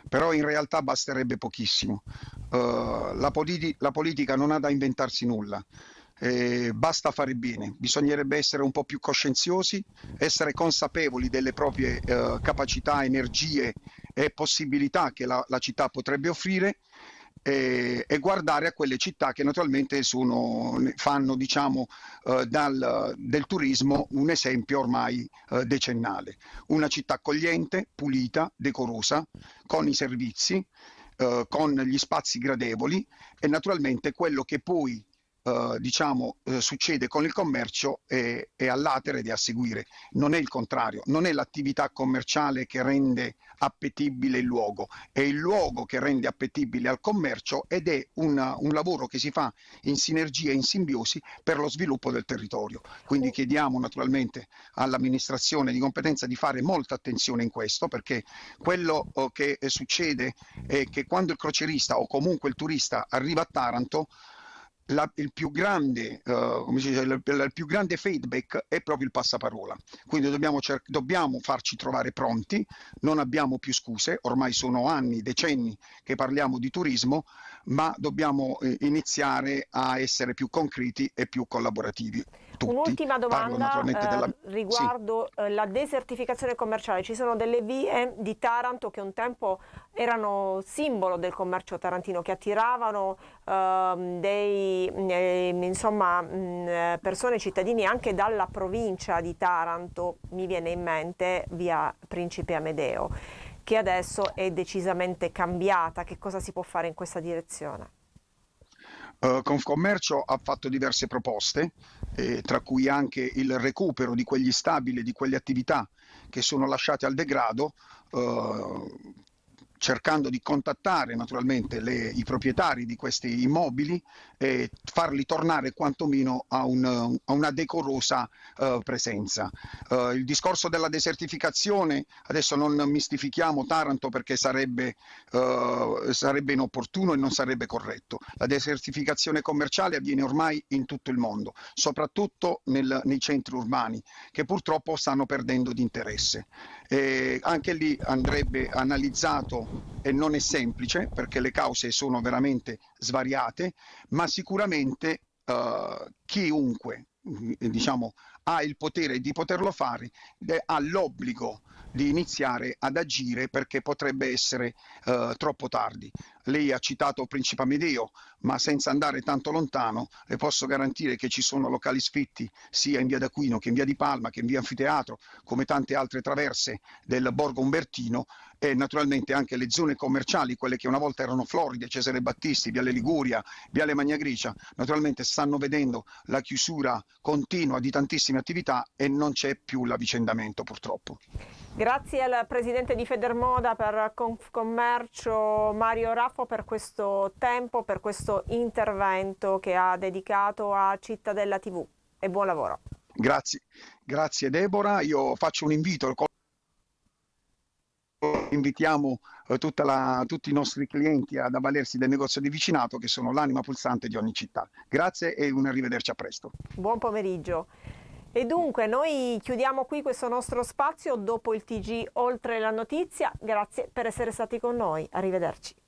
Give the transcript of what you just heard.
però in realtà basterebbe pochissimo. La politica non ha da inventarsi nulla. Basta fare bene, bisognerebbe essere un po' più coscienziosi, essere consapevoli delle proprie capacità, energie e possibilità che la città potrebbe offrire e guardare a quelle città che naturalmente fanno, diciamo, del turismo un esempio ormai decennale. Una città accogliente, pulita, decorosa, con i servizi, con gli spazi gradevoli e naturalmente quello che poi succede con il commercio è all'atere ed è a seguire, non è il contrario, non è l'attività commerciale che rende appetibile il luogo, è il luogo che rende appetibile al commercio ed è un lavoro che si fa in sinergia e in simbiosi per lo sviluppo del territorio. Quindi chiediamo naturalmente all'amministrazione di competenza di fare molta attenzione in questo, perché quello che succede è che quando il crocerista o comunque il turista arriva a Taranto, il più grande, come si dice, il più grande feedback è proprio il passaparola. Quindi dobbiamo farci trovare pronti, non abbiamo più scuse, ormai sono anni, decenni che parliamo di turismo, ma dobbiamo iniziare a essere più concreti e più collaborativi. Tutti. Un'ultima Parlo naturalmente domanda della... Sì. riguardo la desertificazione commerciale. Ci sono delle vie di Taranto che un tempo erano simbolo del commercio tarantino, che attiravano persone, cittadini anche dalla provincia di Taranto. Mi viene in mente via Principe Amedeo, che adesso è decisamente cambiata. Che cosa si può fare in questa direzione? Confcommercio ha fatto diverse proposte, tra cui anche il recupero di quegli stabili, di quelle attività che sono lasciate al degrado, eh, cercando di contattare naturalmente i proprietari di questi immobili e farli tornare quantomeno a una decorosa presenza. Il discorso della desertificazione, adesso non mistifichiamo Taranto perché sarebbe inopportuno e non sarebbe corretto. La desertificazione commerciale avviene ormai in tutto il mondo, soprattutto nei centri urbani, che purtroppo stanno perdendo di interesse. Anche lì andrebbe analizzato e non è semplice perché le cause sono veramente svariate, ma sicuramente chiunque diciamo, ha il potere di poterlo fare, ha l'obbligo di iniziare ad agire perché potrebbe essere troppo tardi. Lei ha citato Principe Amedeo, ma senza andare tanto lontano, le posso garantire che ci sono locali sfitti sia in via d'Aquino che in via di Palma, che in via Anfiteatro, come tante altre traverse del Borgo Umbertino e naturalmente anche le zone commerciali, quelle che una volta erano Floride, Cesare Battisti, Viale Liguria, Viale Magnagricia, naturalmente stanno vedendo la chiusura continua di tantissime attività e non c'è più l'avvicendamento purtroppo. Grazie al presidente di Federmoda per Confcommercio Mario Raffo per questo tempo, per questo intervento che ha dedicato a Cittadella TV e buon lavoro. Grazie Deborah, io faccio un invito. Invitiamo tutti i nostri clienti ad avvalersi del negozio di vicinato che sono l'anima pulsante di ogni città. Grazie e un arrivederci, a presto. Buon pomeriggio. E dunque noi chiudiamo qui questo nostro spazio dopo il TG Oltre la Notizia. Grazie per essere stati con noi. Arrivederci.